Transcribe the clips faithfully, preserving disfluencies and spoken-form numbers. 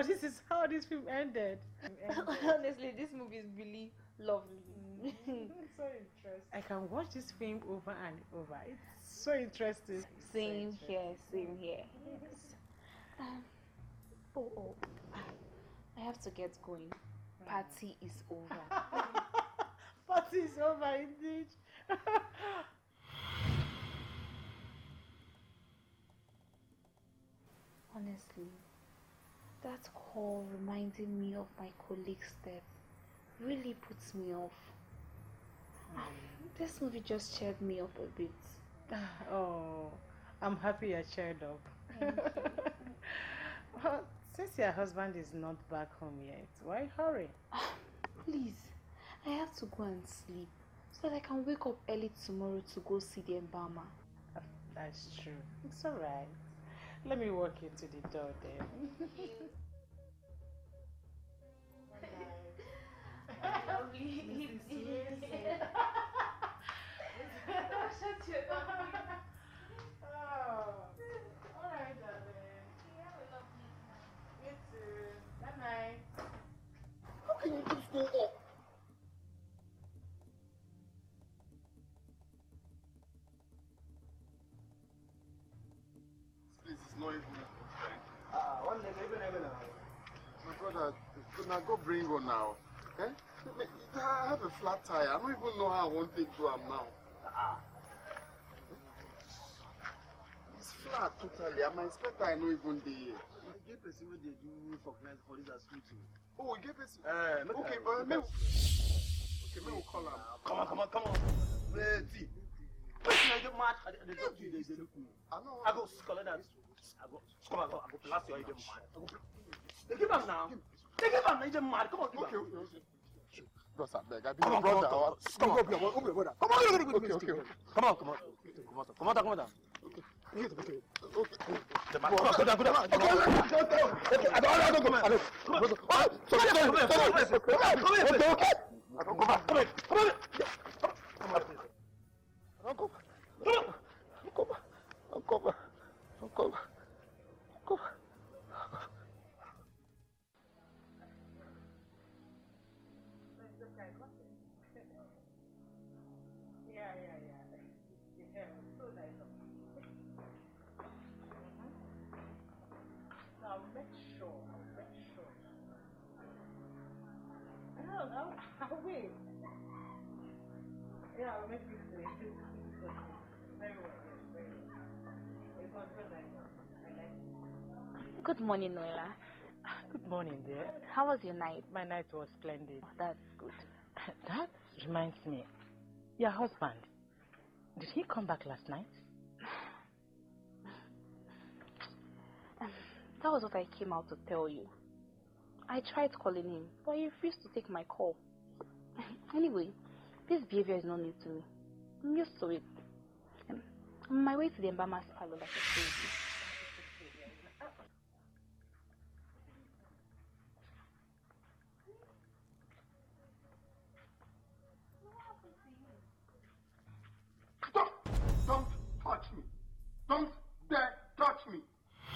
but this is how this film ended. ended. Honestly, this movie is really lovely. Mm-hmm. So interesting. I can watch this film over and over. It's so interesting. Same so interesting. here, same here. Yes. Um, oh, oh, I have to get going. Party is over. Party is over indeed. Honestly, that call reminding me of my colleague's step really puts me off. Mm. This movie just cheered me up a bit. Oh, I'm happy you're cheered up. Well, since your husband is not back home yet, why hurry? Please, I have to go and sleep so that I can wake up early tomorrow to go see the embalmer. That's true. It's alright. Let me walk into the door then. Lovely. Oh, alright, darling. Have a lovely night. You too. Good night. How can you just go up? This is not even. Ah, one day, even even now. My brother, now go bring her now. Eh? I have a flat tire. I don't even know how I want to do am now. Ah. It's flat totally. I'm an inspector. I know even the. I get person where they do for clients for this as too. Oh, we get person. Eh, okay, but maybe. Okay, maybe we'll call him. Come on, come on, come on. Plenty. Wait, I get mad. I don't do this. They look me. I know. I go scholar that. I go. Come on, I go blast your idiot mad. They give him now. They give him now. He's mad. Come on, give okay, him. okay, okay. Bros, I beg. I be come your on, brother. come on, come on, come on, come on, come on, come on, okay, okay, okay. Come on, come on, come on, come on, come on, okay, okay, okay, okay. The man, come on, go down, go down. Okay, okay, I don't, I don't, come on, come on, come on, sorry, sorry, sorry, sorry, come on, come on, okay, okay. I don't go back, come on, come on, come on, I don't go back, come on, come on, come on, come on, come on. Yeah, yeah, yeah. Yeah, so nice of you. So I'll make sure, I'll make sure. No, no, I'll wait. Yeah, I'll make you say. Very well, yes, very well. It was so nice. I like it. Good morning, Noella. Good morning, dear. How was your night? My night was splendid. Oh, that's good. That reminds me. Your husband, did he come back last night? That was what I came out to tell you. I tried calling him, but he refused to take my call. Anyway, this behavior is not new to me. I'm used to it. I'm on my way to the embalmer's parlor like I told you. Stop! Don't touch me! Don't dare touch me!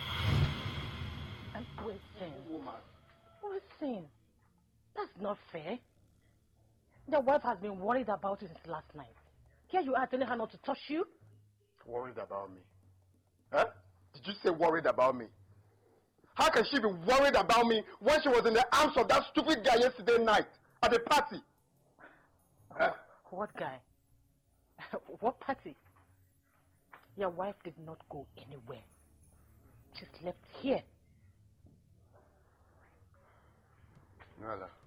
And wait, Sin. Woman. Wait, Sin. That's not fair. Your wife has been worried about you since last night. Here you are telling her not to touch you? Worried about me? Huh? Did you say worried about me? How can she be worried about me when she was in the arms of that stupid guy yesterday night at the party? Huh? What guy? What party? Your wife did not go anywhere. She slept here. Noella,